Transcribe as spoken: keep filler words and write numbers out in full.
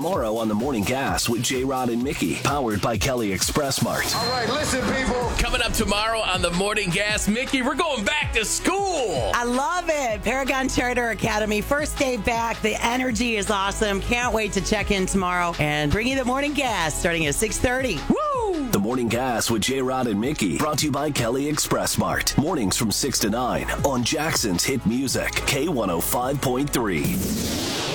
tomorrow on The Morning Gas with J-Rod and Mickey, powered by Kelly Express Mart. All right, listen, people. Coming up tomorrow on The Morning Gas, Mickey, we're going back to school. I love it. Paragon Charter Academy, first day back. The energy is awesome. Can't wait to check in tomorrow and bring you The Morning Gas starting at six thirty. Woo! The Morning Gas with J-Rod and Mickey, brought to you by Kelly Express Mart. Mornings from six to nine on Jackson's Hit Music, K one oh five point three.